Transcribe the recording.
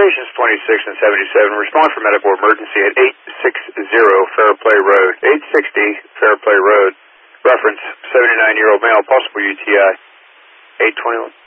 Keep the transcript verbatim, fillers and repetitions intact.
stations twenty-six and seventy-seven. Respond for medical emergency at eight sixty Fairplay Road. eight sixty Fairplay Road. Reference seventy-nine-year-old male, possible U T I. eight twenty-one.